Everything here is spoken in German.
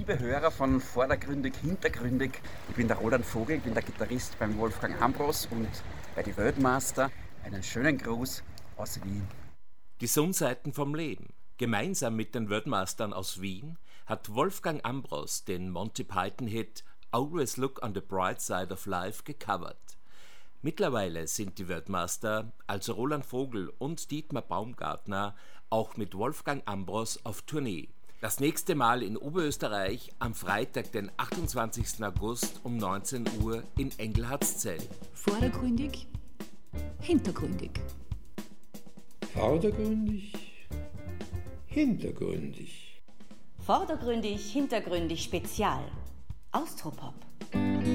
Liebe Hörer von Vordergründig, Hintergründig, ich bin der Roland Vogel, ich bin der Gitarrist beim Wolfgang Ambros und bei die Weltmaster. Einen schönen Gruß aus Wien. Die Sonnenseiten vom Leben. Gemeinsam mit den Weltmastern aus Wien hat Wolfgang Ambros den Monty Python-Hit Always Look on the Bright Side of Life gecovert. Mittlerweile sind die Weltmaster, also Roland Vogel und Dietmar Baumgartner, auch mit Wolfgang Ambros auf Tournee. Das nächste Mal in Oberösterreich am Freitag, den 28. August um 19 Uhr in Engelhartszell. Vordergründig, hintergründig. Vordergründig, hintergründig. Vordergründig, hintergründig Spezial. Austropop.